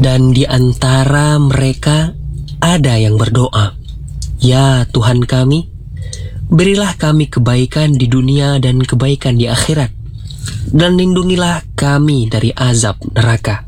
Dan di antara mereka ada yang berdoa, "Ya Tuhan kami, berilah kami kebaikan di dunia dan kebaikan di akhirat, dan lindungilah kami dari azab neraka."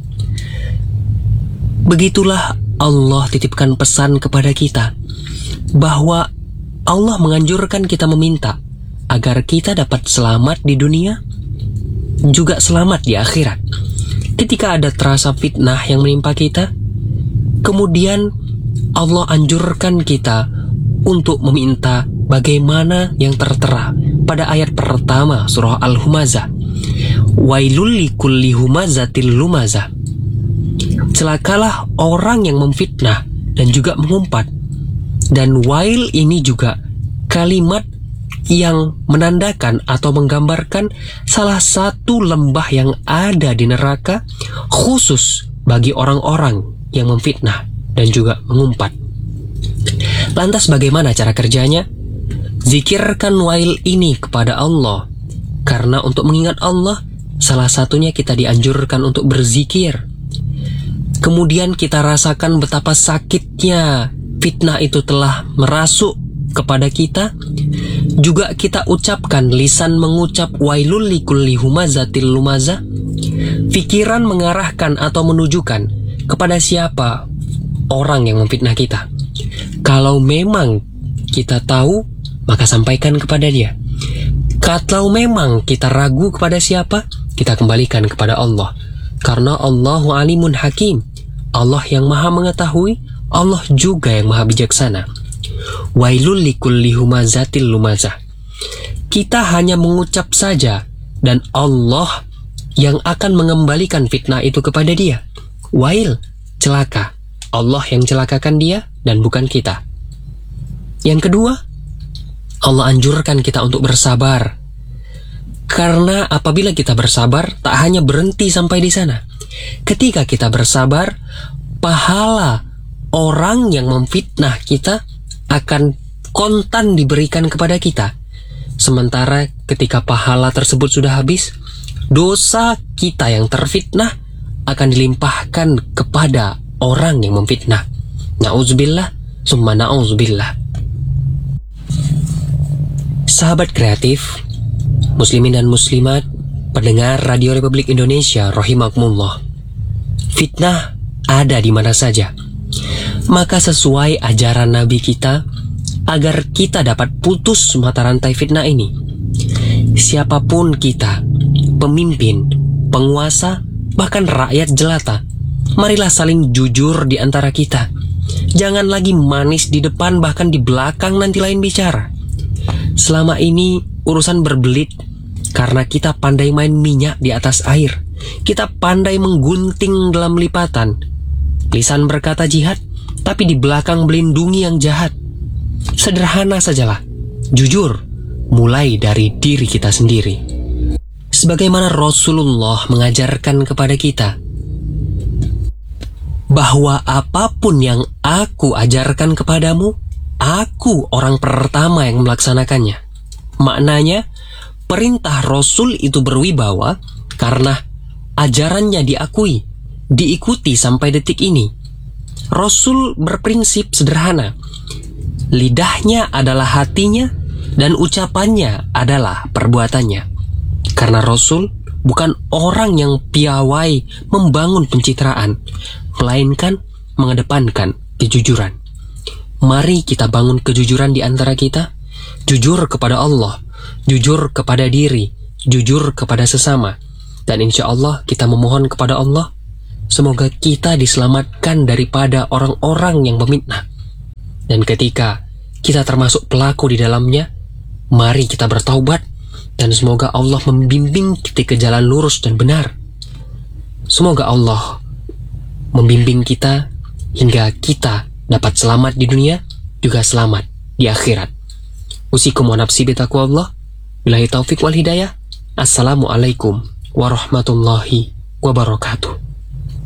Begitulah Allah titipkan pesan kepada kita, bahwa Allah menganjurkan kita meminta agar kita dapat selamat di dunia, juga selamat di akhirat. Ketika ada terasa fitnah yang menimpa kita, kemudian Allah anjurkan kita untuk meminta bagaimana yang tertera pada ayat pertama surah Al-Humazah. Wailul likulli humazatil lumazah. Celakalah orang yang memfitnah dan juga mengumpat. Dan wail ini juga kalimat yang menandakan atau menggambarkan salah satu lembah yang ada di neraka khusus bagi orang-orang yang memfitnah dan juga mengumpat. Lantas bagaimana cara kerjanya? Zikirkan wail ini kepada Allah, karena untuk mengingat Allah salah satunya kita dianjurkan untuk berzikir. Kemudian kita rasakan betapa sakitnya fitnah itu telah merasuk kepada kita. Juga kita ucapkan, lisan mengucap wailul likulli humazatil lumazah. Pikiran mengarahkan atau menunjukkan kepada siapa orang yang memfitnah kita. Kalau memang kita tahu, maka sampaikan kepada dia. Kalau memang kita ragu kepada siapa, kita kembalikan kepada Allah. Karena Allahu alimun hakim. Allah yang maha mengetahui, Allah juga yang maha bijaksana. Wailul likulli humazatil lumazah. Kita hanya mengucap saja, dan Allah yang akan mengembalikan fitnah itu kepada dia. Wail, celaka. Allah yang celakakan dia dan bukan kita. Yang kedua, Allah anjurkan kita untuk bersabar. Karena apabila kita bersabar, tak hanya berhenti sampai di sana. Ketika kita bersabar, pahala orang yang memfitnah kita akan kontan diberikan kepada kita. Sementara ketika pahala tersebut sudah habis, dosa kita yang terfitnah akan dilimpahkan kepada orang yang memfitnah. Na'udzubillah, summa na'udzubillah. Sahabat kreatif, muslimin dan muslimat, pendengar Radio Republik Indonesia rahimakumullah. Fitnah ada di mana saja. Maka sesuai ajaran Nabi kita, agar kita dapat putus mata rantai fitnah ini, siapapun kita, pemimpin, penguasa, bahkan rakyat jelata, marilah saling jujur di antara kita. Jangan lagi manis di depan, bahkan di belakang nanti lain bicara. Selama ini urusan berbelit karena kita pandai main minyak di atas air. Kita pandai menggunting dalam lipatan. Lisan berkata jihad, tapi di belakang melindungi yang jahat. Sederhana sajalah, jujur, mulai dari diri kita sendiri. Sebagaimana Rasulullah mengajarkan kepada kita, bahwa apapun yang aku ajarkan kepadamu, aku orang pertama yang melaksanakannya. Maknanya, perintah Rasul itu berwibawa karena ajarannya diakui, diikuti sampai detik ini. Rasul berprinsip sederhana. Lidahnya adalah hatinya dan ucapannya adalah perbuatannya. Karena Rasul bukan orang yang piawai membangun pencitraan, melainkan mengedepankan kejujuran. Mari kita bangun kejujuran di antara kita. Jujur kepada Allah, jujur kepada diri, jujur kepada sesama. Dan insya Allah kita memohon kepada Allah, semoga kita diselamatkan daripada orang-orang yang memfitnah. Dan ketika kita termasuk pelaku di dalamnya, mari kita bertaubat. Dan semoga Allah membimbing kita ke jalan lurus dan benar. Semoga Allah membimbing kita hingga kita dapat selamat di dunia, juga selamat di akhirat. Usikum wa nafsi bitaqwallah. Billahi taufiq wal hidayah. Assalamualaikum warahmatullahi wabarakatuh.